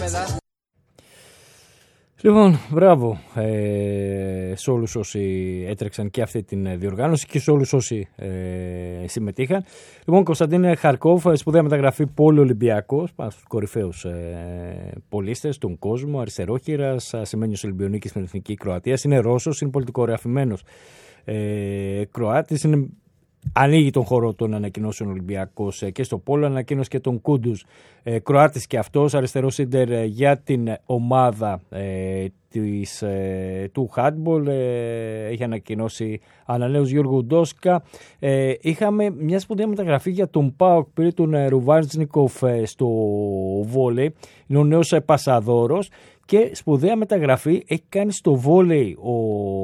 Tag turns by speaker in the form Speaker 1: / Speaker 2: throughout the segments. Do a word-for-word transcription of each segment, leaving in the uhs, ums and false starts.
Speaker 1: Λοιπόν, μπράβο ε, σε όλους όσοι έτρεξαν και αυτή την διοργάνωση και σε όλους όσοι ε, συμμετείχαν. Λοιπόν, Κωνσταντίνε Χαρκόφ, σπουδαία μεταγραφή Πόλο-Ολυμπιακός, πάνω στους κορυφαίους ε, πολίστες, τον κόσμο, αριστερόχειρας, ασημένιος Ολυμπιονίκης με την Εθνική Κροατίας, είναι Ρώσος, είναι πολιτικογραφημένος ε, Κροάτης, είναι... Ανοίγει τον χώρο των ανακοινώσεων Ολυμπιακός και στο Πόλο, ανακοίνωσε και τον Κούντους, ε, Κροάτης και αυτός, αριστερός ίντερ για την ομάδα ε, της, ε, του handball, ε, έχει ανακοινώσει ανανέους Γιώργου Ντόσκα. Ε, είχαμε μια σπουδαία μεταγραφή για τον ΠΑΟΚ, πήρε τον ε, Ρουβάρτζνικοφ ε, στο βόλεϊ, είναι ο νέος ε, Πασαδόρος, και σπουδαία μεταγραφή έχει κάνει στο βόλεϊ ο,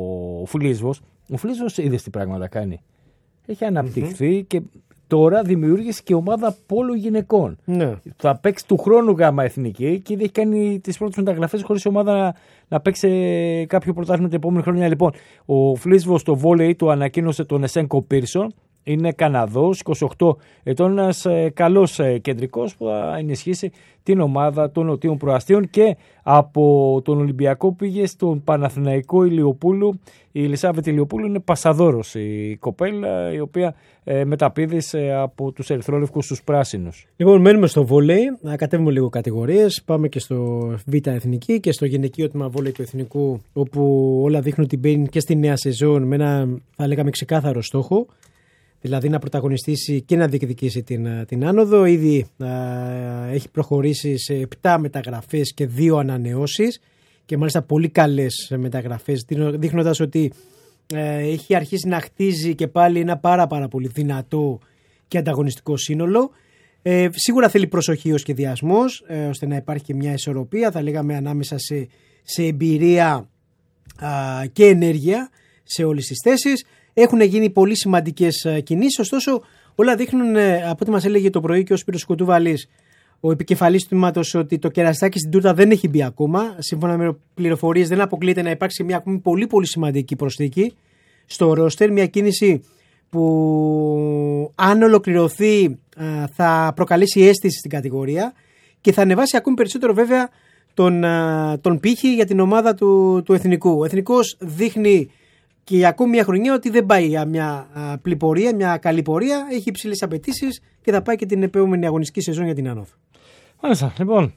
Speaker 1: ο Φλίσβος. Ο Φλίσβος είδες τι πράγματα κάνει. Έχει αναπτυχθεί mm-hmm. και τώρα δημιούργησε και ομάδα πόλο γυναικών. Ναι. Θα παίξει του χρόνου γάμα εθνική και ήδη έχει κάνει τις πρώτες μεταγραφές χωρίς ομάδα να, να παίξει κάποιο πρωτάθλημα την επόμενη χρονιά. Λοιπόν, ο Φλίσβος στο βόλεϊ του ανακοίνωσε τον Εσένκο Πίρσον. Είναι Καναδός, είκοσι οκτώ ετών, ένας ε, καλός ε, κεντρικός που θα ενισχύσει την ομάδα των Νοτίων Προαστίων, και από τον Ολυμπιακό πήγε στον Παναθηναϊκό Ηλιοπούλου. Η Ελισάβετ Ηλιοπούλου είναι Πασαδόρος, η κοπέλα η οποία ε, μεταπήδησε από τους ερυθρόλευκους στους πράσινους.
Speaker 2: Λοιπόν, μένουμε στο βόλεϊ, να κατέβουμε λίγο κατηγορίες, πάμε και στο Β' Εθνική και στο γυναικείο τμήμα βόλεϊ του Εθνικού, όπου όλα δείχνουν ότι μπαίνει και στη νέα σεζόν με ένα, θα λέγαμε, ξεκάθαρο στόχο. Δηλαδή να πρωταγωνιστήσει και να διεκδικήσει την, την άνοδο. Ήδη α, έχει προχωρήσει σε επτά μεταγραφές και δύο ανανεώσεις και μάλιστα πολύ καλές μεταγραφές, δείχνοντας ότι ε, έχει αρχίσει να χτίζει και πάλι ένα πάρα πάρα πολύ δυνατό και ανταγωνιστικό σύνολο. Ε, σίγουρα θέλει προσοχή ο σχεδιασμός, ε, ώστε να υπάρχει και μια ισορροπία, θα λέγαμε, ανάμεσα σε, σε εμπειρία α, και ενέργεια σε όλες τις θέσεις. Έχουν γίνει πολύ σημαντικές κινήσεις, ωστόσο όλα δείχνουν, από ό,τι μας έλεγε το πρωί και ο Σπύρος Κοτούβαλης, ο επικεφαλής του τμήματος, ότι το κεραστάκι στην τούρτα δεν έχει μπει ακόμα. Σύμφωνα με πληροφορίες δεν αποκλείεται να υπάρξει μια πολύ πολύ σημαντική προσθήκη στο ρόστερ, μια κίνηση που αν ολοκληρωθεί θα προκαλέσει αίσθηση στην κατηγορία και θα ανεβάσει ακόμη περισσότερο βέβαια τον, τον πύχη για την ομάδα του, του Εθνικού. Ο Εθνικός δείχνει και για ακόμη μια χρονιά ότι δεν πάει για μια απλή πορεία, μια καλή πορεία. Έχει υψηλές απαιτήσεις και θα πάει και την επόμενη αγωνιστική σεζόν για την άνοδο.
Speaker 1: Μάλιστα, λοιπόν.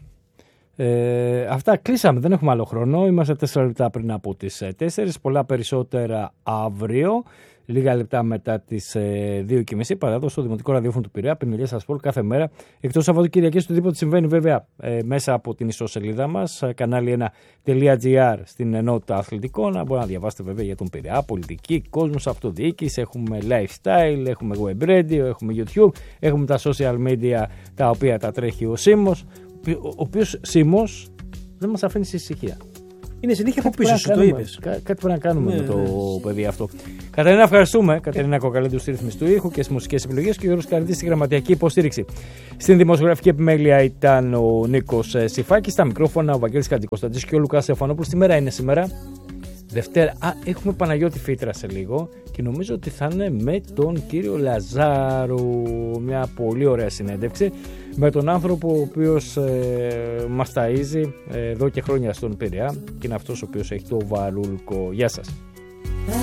Speaker 1: Ε, αυτά κλείσαμε, δεν έχουμε άλλο χρόνο. Είμαστε τέσσερα λεπτά πριν από τις τέσσερις. Πολλά περισσότερα αύριο. Λίγα λεπτά μετά τις ε, δύο και μισή, παράδοση στο Δημοτικό Ραδιόφωνο του Πειραιά, Πινελιές Ασπόλ, κάθε μέρα. Εκτός Σαββατοκυριακής, οτιδήποτε συμβαίνει βέβαια ε, μέσα από την ιστοσελίδα μας, κανάλι ένα τελεία τζι άρ στην ενότητα αθλητικών. Να μπορείτε να διαβάσετε βέβαια για τον Πειραιά, πολιτική, κόσμος, αυτοδιοίκηση. Έχουμε lifestyle, έχουμε web radio, έχουμε YouTube, έχουμε τα social media τα οποία τα τρέχει ο Σίμος, ο οποίος Σίμος δεν μας αφήνει στη ησυχία.
Speaker 2: Είναι συνέχεια από πίσω σου, το είπες.
Speaker 1: Κά, κάτι πρέπει να κάνουμε ναι, με το ναι. παιδί αυτό. Κατερίνα, ευχαριστούμε. Κατερίνα Κοκαλέντου στη ρύθμιση του ήχου και στις μουσικές επιλογές και ο Γιώργος Καρδίτης στη γραμματιακή υποστήριξη. Στην δημοσιογραφική επιμέλεια ήταν ο Νίκος Σιφάκης. Στα μικρόφωνα ο Βαγγέλης Χατζικοσταντής και ο Λουκάς Στεφανόπουλος. Σήμερα είναι σήμερα Δευτέρα. Α, έχουμε Παναγιώτη Φύτρα σε λίγο και νομίζω ότι θα είναι με τον κύριο Λαζάρου. Μια πολύ ωραία συνέντευξη με τον άνθρωπο ο οποίος ε, μας ταΐζει ε, εδώ και χρόνια στον Πειραιά και είναι αυτός ο οποίος έχει το βαρούλκο. Γεια σας.